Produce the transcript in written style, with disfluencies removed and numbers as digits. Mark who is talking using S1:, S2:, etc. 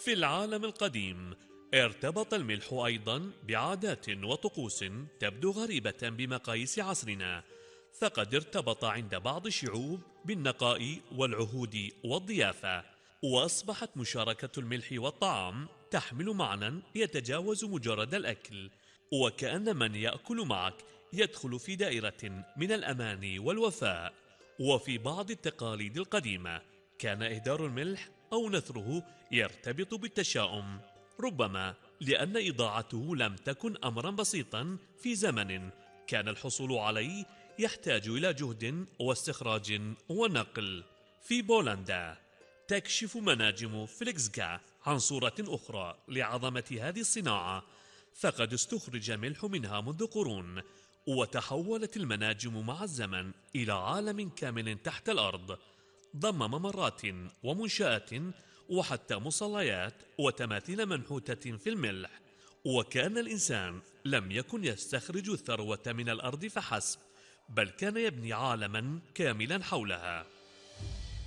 S1: في العالم القديم ارتبط الملح أيضا بعادات وطقوس تبدو غريبة بمقاييس عصرنا، فقد ارتبط عند بعض الشعوب بالنقاء والعهود والضيافة، وأصبحت مشاركة الملح والطعام تحمل معنى يتجاوز مجرد الأكل، وكأن من يأكل معك يدخل في دائرة من الأمان والوفاء. وفي بعض التقاليد القديمة كان إهدار الملح أو نثره يرتبط بالتشاؤم، ربما لأن إضاعته لم تكن أمرا بسيطا في زمن كان الحصول عليه يحتاج إلى جهد واستخراج ونقل. في بولندا تكشف مناجم فليكسجا عن صورة أخرى لعظمة هذه الصناعة، فقد استخرج ملح منها منذ قرون، وتحولت المناجم مع الزمن إلى عالم كامل تحت الأرض ضم ممرات ومنشآت وحتى مصليات وتماثيل منحوتة في الملح. وكان الإنسان لم يكن يستخرج الثروة من الأرض فحسب، بل كان يبني عالما كاملا حولها.